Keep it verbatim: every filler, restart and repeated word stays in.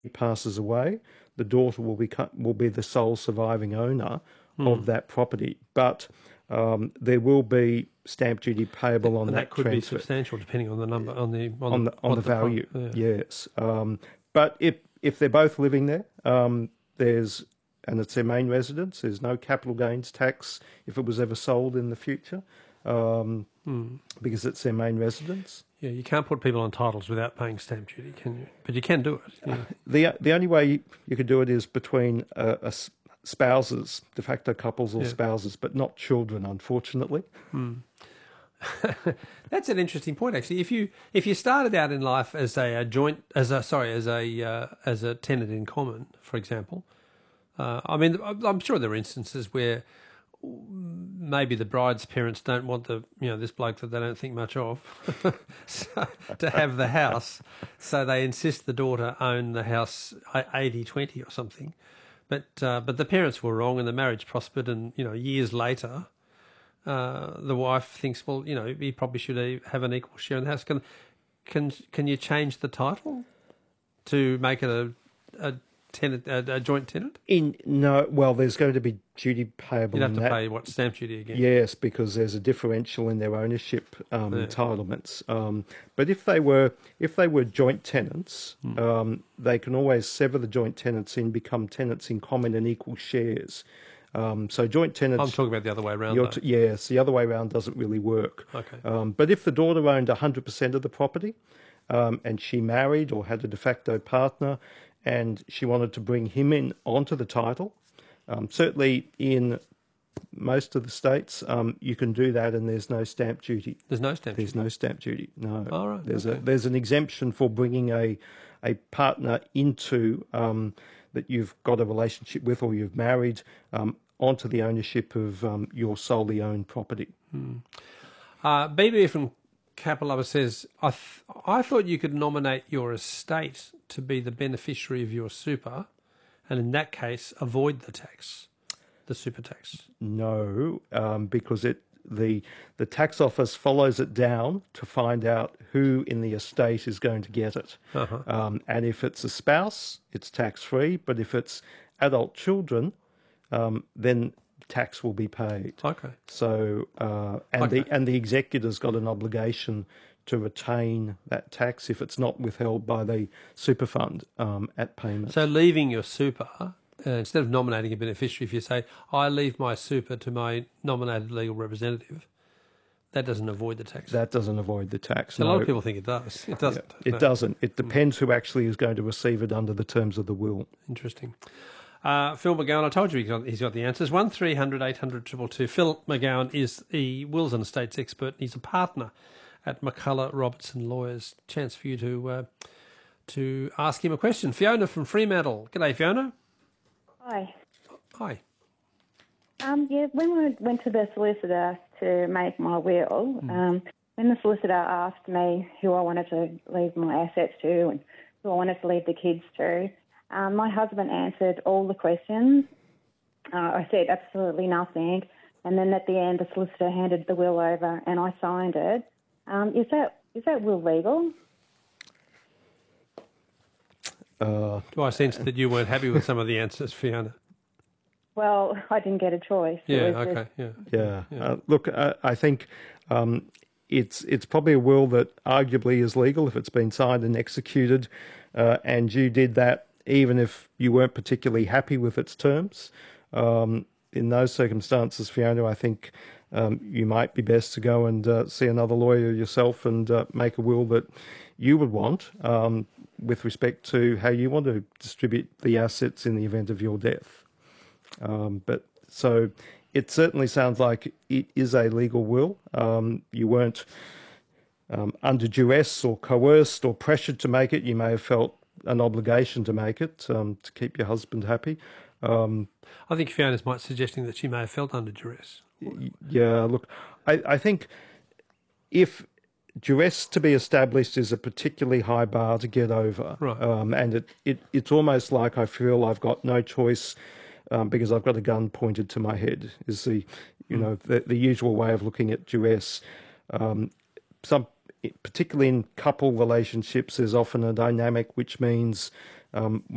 he passes away, the daughter will be will be the sole surviving owner mm. of that property. But um, there will be stamp duty payable on and that, that could transfer. be substantial depending on the number on the on, on the on the, the value. Pro, yeah. Yes, um, but if if they're both living there, um, there's and it's their main residence. There's no capital gains tax if it was ever sold in the future, um, mm. because it's their main residence. Yeah, you can't put people on titles without paying stamp duty, can you? But you can do it. Yeah. The the only way you could do it is between a, a spouses, de facto couples or yeah. spouses, but not children, unfortunately. Hmm. That's an interesting point, actually. If you if you started out in life as a, a joint, as a sorry, as a uh, as a tenant in common, for example, uh, I mean, I'm sure there are instances where maybe the bride's parents don't want the you know this bloke that they don't think much of so, to have the house, so they insist the daughter own the house eighty twenty or something. But uh, but the parents were wrong, and the marriage prospered. And you know, years later, uh, the wife thinks, well, you know, he probably should have an equal share in the house. Can can can you change the title to make it a a tenant, a, a joint tenant? In no, well, there's going to be duty payable. You'd have in to that. pay what, stamp duty again? Yes, because there's a differential in their ownership um, yeah. entitlements. Um, but if they were if they were joint tenants, hmm. um, they can always sever the joint tenancy and become tenants in common and equal shares. Um, so joint tenants. I'm talking about the other way around. T- yes, the other way around doesn't really work. Okay. Um, but if the daughter owned one hundred percent of the property, um, and she married or had a de facto partner, and she wanted to bring him in onto the title, um, certainly in most of the states, um, you can do that, and there's no stamp duty. There's no stamp. There's duty. no stamp duty. No. All right. There's okay. a there's an exemption for bringing a a partner into um, that you've got a relationship with or you've married um, onto the ownership of um, your solely owned property. Hmm. Uh, B B from Kapalova says, I th- I thought you could nominate your estate to be the beneficiary of your super, and in that case avoid the tax. The super tax? No, um, because it the the tax office follows it down to find out who in the estate is going to get it. Uh-huh. Um, and if it's a spouse, it's tax free. But if it's adult children, um, then tax will be paid. Okay. So uh, and okay. the and the executor's got an obligation to retain that tax if it's not withheld by the super fund um, at payment. So leaving your super. Uh, instead of nominating a beneficiary, if you say, I leave my super to my nominated legal representative, that doesn't avoid the tax. That doesn't avoid the tax. So no. A lot of people think it does. It doesn't. Yeah, it no. doesn't. It depends who actually is going to receive it under the terms of the will. Interesting. Uh, Phil McGowan, I told you he's got, he's got the answers. one three hundred eight hundred two two two. Phil McGowan is the wills and estates expert. He's a partner at McCullough Robertson Lawyers. Chance for you to uh, to ask him a question. Fiona from Fremantle. G'day, Fiona. Hi. Hi. Um, yeah, when I went to the solicitor to make my will, mm. um, when the solicitor asked me who I wanted to leave my assets to and who I wanted to leave the kids to, um, my husband answered all the questions. Uh, I said absolutely nothing, and then at the end the solicitor handed the will over and I signed it. Um, is that is that will legal? Uh, Do I sense that you weren't happy with some of the answers, Fiona? Well, I didn't get a choice. Yeah, okay, just... yeah. Yeah, yeah. Uh, look, uh, I think um, it's it's probably a will that arguably is legal if it's been signed and executed, uh, and you did that even if you weren't particularly happy with its terms. Um, in those circumstances, Fiona, I think um, you might be best to go and uh, see another lawyer yourself and uh, make a will that you would want um, with respect to how you want to distribute the assets in the event of your death. Um, but so it certainly sounds like it is a legal will. Um, you weren't um, under duress or coerced or pressured to make it. You may have felt an obligation to make it um, to keep your husband happy. Um, I think Fiona's might suggesting that she may have felt under duress. Yeah, look, I, I think if duress to be established is a particularly high bar to get over, right. um, and it, it it's almost like I feel I've got no choice um, because I've got a gun pointed to my head is the you mm. know the, the usual way of looking at duress. Um, some particularly in couple relationships, there's often a dynamic which means um,